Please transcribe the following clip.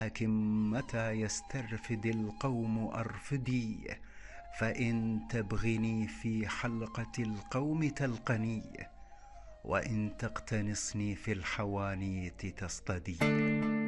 لكن متى يسترفد القوم أرفدي، فإن تبغني في حلقة القوم تلقني، وإن تقتنصني في الحوانيت تصطدي.